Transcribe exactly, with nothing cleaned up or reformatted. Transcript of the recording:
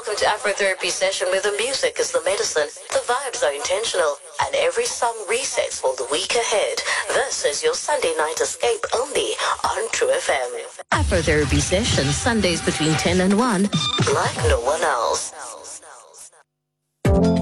welcome to Afrotherapy Session, where the music is the medicine, the vibes are intentional, and every song resets for the week ahead. This is your Sunday night escape only on True F M. Afrotherapy Session, Sundays between ten and one, like no one else.